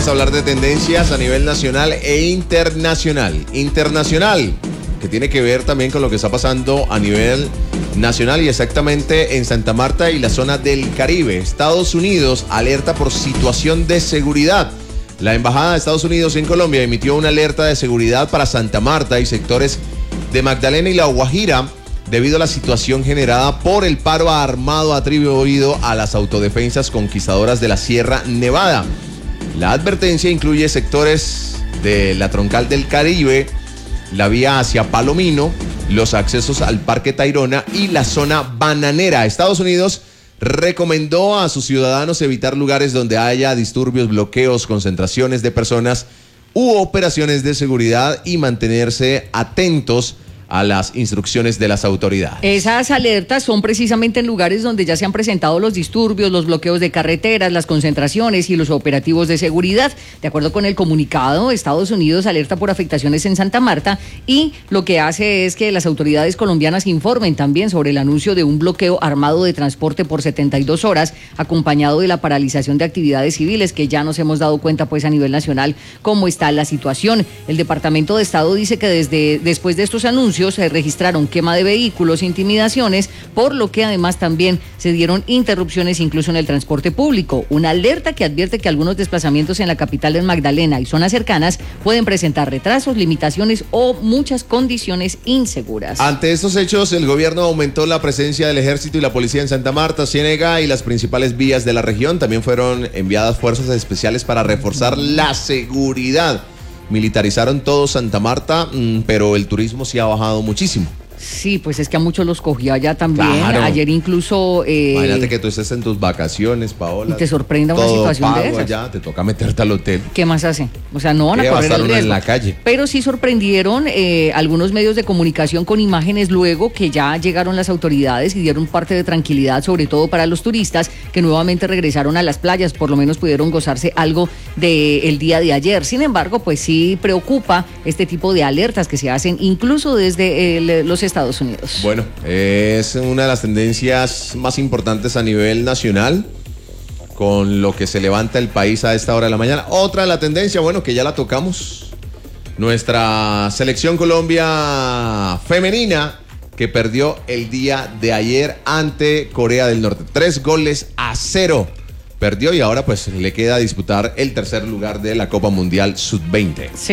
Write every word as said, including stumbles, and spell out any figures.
vamos a hablar de tendencias a nivel nacional e internacional. Internacional, que tiene que ver también con lo que está pasando a nivel nacional y exactamente en Santa Marta y la zona del Caribe. Estados Unidos alerta por situación de seguridad. La Embajada de Estados Unidos en Colombia emitió una alerta de seguridad para Santa Marta y sectores de Magdalena y La Guajira debido a la situación generada por el paro armado atribuido a las autodefensas conquistadoras de la Sierra Nevada. La advertencia incluye sectores de la Troncal del Caribe, la vía hacia Palomino, los accesos al Parque Tayrona y la zona bananera. Estados Unidos recomendó a sus ciudadanos evitar lugares donde haya disturbios, bloqueos, concentraciones de personas u operaciones de seguridad y mantenerse atentos a las instrucciones de las autoridades. Esas alertas son precisamente en lugares donde ya se han presentado los disturbios, los bloqueos de carreteras, las concentraciones y los operativos de seguridad. De acuerdo con el comunicado, Estados Unidos alerta por afectaciones en Santa Marta y lo que hace es que las autoridades colombianas informen también sobre el anuncio de un bloqueo armado de transporte por setenta y dos horas, acompañado de la paralización de actividades civiles, que ya nos hemos dado cuenta pues a nivel nacional cómo está la situación. El Departamento de Estado dice que desde después de estos anuncios se registraron quema de vehículos, intimidaciones, por lo que además también se dieron interrupciones incluso en el transporte público. Una alerta que advierte que algunos desplazamientos en la capital del Magdalena y zonas cercanas pueden presentar retrasos, limitaciones o muchas condiciones inseguras. Ante estos hechos, el gobierno aumentó la presencia del ejército y la policía en Santa Marta, Ciénega y las principales vías de la región. También fueron enviadas fuerzas especiales para reforzar la seguridad. Militarizaron todo Santa Marta, pero el turismo sí ha bajado muchísimo. Sí, pues es que a muchos los cogió allá también. Claro. Ayer incluso... Eh, Imagínate que tú estés en tus vacaciones, Paola. Y te sorprenda una situación de esas. Allá, te toca meterte al hotel. ¿Qué más hace? O sea, no van a correr el riesgo. En la calle. Pero sí sorprendieron eh, algunos medios de comunicación con imágenes luego que ya llegaron las autoridades y dieron parte de tranquilidad, sobre todo para los turistas que nuevamente regresaron a las playas. Por lo menos pudieron gozarse algo del día de ayer. Sin embargo, pues sí preocupa este tipo de alertas que se hacen incluso desde el, los Estados Unidos. Bueno, es una de las tendencias más importantes a nivel nacional, con lo que se levanta el país a esta hora de la mañana. Otra de la tendencia, bueno, que ya la tocamos, nuestra selección Colombia femenina, que perdió el día de ayer ante Corea del Norte. Tres goles a cero. Perdió y ahora pues le queda disputar el tercer lugar de la Copa Mundial sub veinte. Sí.